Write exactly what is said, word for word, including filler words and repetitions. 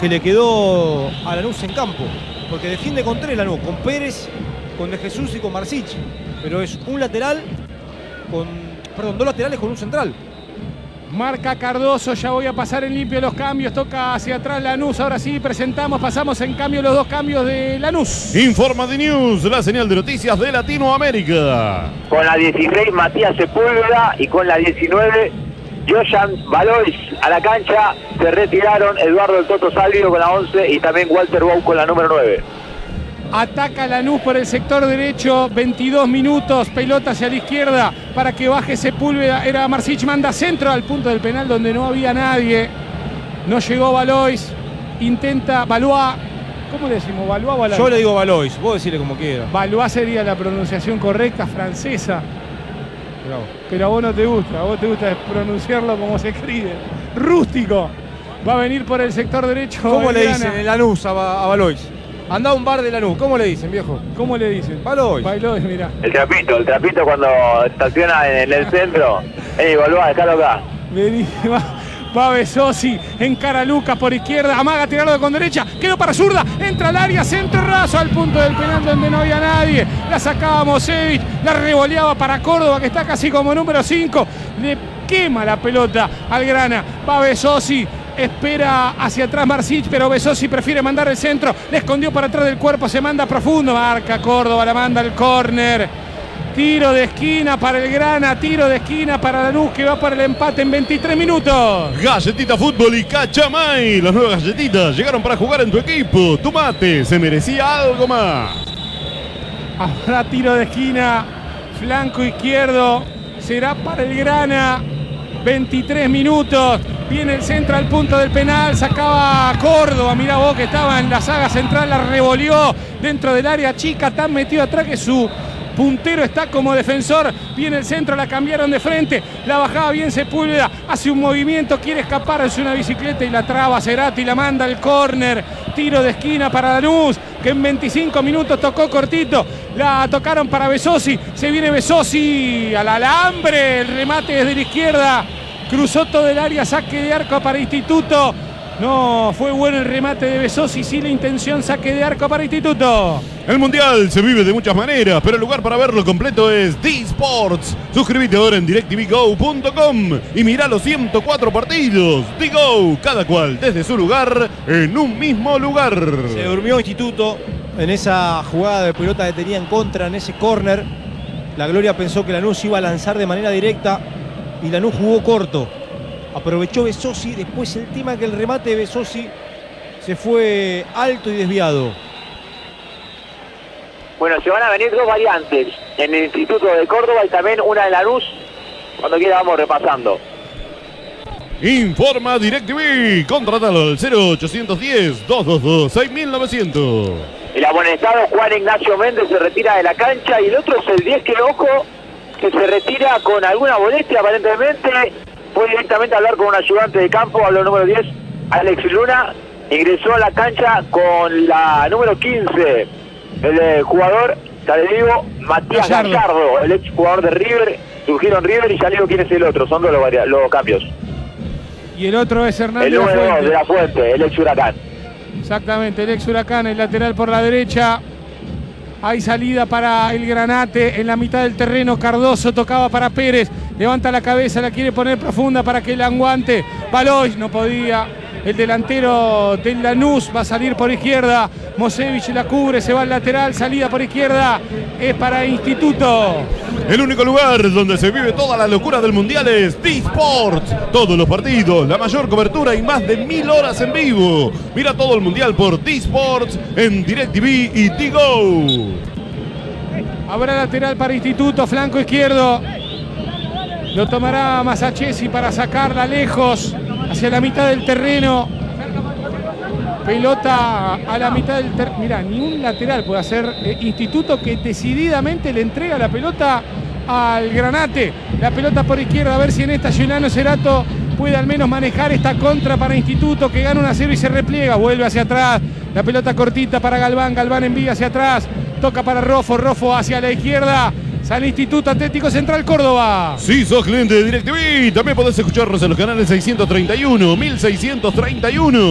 que le quedó a Lanús en campo. Porque defiende con tres Lanús, con Pérez, con De Jesús y con Marsic. Pero es un lateral con... Perdón, dos laterales con un central. Marca Cardoso, ya voy a pasar en limpio los cambios, toca hacia atrás Lanús, ahora sí presentamos, pasamos en cambio los dos cambios de Lanús. Informa de News, la señal de noticias de Latinoamérica. Con la dieciséis Matías Sepúlveda y con la diecinueve Joyan Valois a la cancha. Se retiraron Eduardo el Toto Salvio con la once y también Walter Bou con la número nueve. Ataca Lanús por el sector derecho, veintidós minutos, pelota hacia la izquierda para que baje Sepúlveda. Era Marsic, manda centro al punto del penal donde no había nadie. No llegó Valois, intenta Valois. ¿Cómo le decimos? ¿Valois o Valois? Yo le digo Valois, vos decirle como quieras. Valois sería la pronunciación correcta, francesa. Bravo. Pero a vos no te gusta, a vos te gusta pronunciarlo como se escribe. Rústico. Va a venir por el sector derecho. ¿Cómo le Belgrana. dicen en Lanús a, a Valois? Andá a un bar de Lanús, ¿cómo le dicen, viejo? ¿Cómo le dicen? Valois. Valois, mirá. El trapito, el trapito cuando estaciona en el centro. Ey, Balboa, dejalo acá. Vení, va, va Besosi, encara a Lucas por izquierda, amaga tirarlo con derecha, quedó para zurda, entra al área, centro raso al punto del penal donde no había nadie. La sacaba Mosevich, la revoleaba para Córdoba que está casi como número cinco. Le quema la pelota al Grana, va Besosi. Espera hacia atrás Marsic, pero Besosi prefiere mandar el centro. Le escondió para atrás del cuerpo, se manda profundo. Marca Córdoba, la manda al córner. Tiro de esquina para el Grana, tiro de esquina para Lanús que va para el empate en veintitrés minutos. Galletita Fútbol y Cachamay. Las nuevas galletitas llegaron para jugar en tu equipo. Tu mate se merecía algo más. Habrá tiro de esquina, flanco izquierdo. Será para el Grana. veintitrés minutos. Viene el centro al punto del penal, sacaba Córdoba, mirá vos que estaba en la saga central, la revolvió dentro del área chica, tan metido atrás que su puntero está como defensor. Viene el centro, la cambiaron de frente, la bajaba bien Sepúlveda, hace un movimiento, quiere escapar, hace una bicicleta y la traba Cerati, la manda al córner. Tiro de esquina para Lanús, que en veinticinco minutos tocó cortito, la tocaron para Besosi, se viene Besosi al alambre, el remate desde la izquierda. Cruzó todo el área, saque de arco para Instituto. No fue bueno el remate de Besosi, sí la intención, saque de arco para Instituto. El Mundial se vive de muchas maneras, pero el lugar para verlo completo es D-Sports. Suscríbete ahora en directv go punto com y mirá los ciento cuatro partidos. D-Go, cada cual desde su lugar, en un mismo lugar. Se durmió Instituto en esa jugada de pelota que tenía en contra, en ese córner. La Gloria pensó que Lanús iba a lanzar de manera directa y Lanús jugó corto. Aprovechó Besosi, después el tema que el remate de Besosi se fue alto y desviado. Bueno, se van a venir dos variantes en el Instituto de Córdoba y también una en Lanús. Cuando quiera vamos repasando. Informa DirecTV. Contrátalo al cero ochocientos diez, doscientos veintidós, seis mil novecientos. El amonestado Juan Ignacio Méndez se retira de la cancha y el otro es el diez que, ojo, que se retira con alguna molestia aparentemente. Fue directamente a hablar con un ayudante de campo, habló el número diez, Alex Luna. Ingresó a la cancha con la número quince, el eh, jugador, ya le digo, Matías Gallardo, Gallardo, el ex jugador de River, surgieron River y ya le digo quién es el otro, son dos los, los cambios. Y el otro es Hernández El de la número dos Fuente. de la Fuente, el ex Huracán. Exactamente, el ex Huracán, el lateral por la derecha. Hay salida para el Granate en la mitad del terreno. Cardoso tocaba para Pérez. Levanta la cabeza, la quiere poner profunda para que la aguante. Valois no podía. El delantero del Lanús va a salir por izquierda. Mosevich la cubre, se va al lateral. Salida por izquierda es para Instituto. El único lugar donde se vive toda la locura del Mundial es D-Sports. Todos los partidos, la mayor cobertura y más de mil horas en vivo. Mira todo el Mundial por D-Sports en DirecTV y D-Go. Habrá lateral para Instituto, flanco izquierdo. Lo tomará Masachesi para sacarla lejos, hacia la mitad del terreno. Pelota a la mitad del terreno. Mirá, ni un lateral puede hacer eh, Instituto, que decididamente le entrega la pelota al Granate. La pelota por izquierda, a ver si en esta Giuliano Cerato puede al menos manejar esta contra para Instituto, que gana uno a cero y se repliega. Vuelve hacia atrás. La pelota cortita para Galván. Galván envía hacia atrás. Toca para Rofo. Rofo hacia la izquierda. Sale Instituto Atlético Central Córdoba. Si sos cliente de DirecTV, también podés escucharnos en los canales seiscientos treinta y uno, mil seiscientos treinta y uno.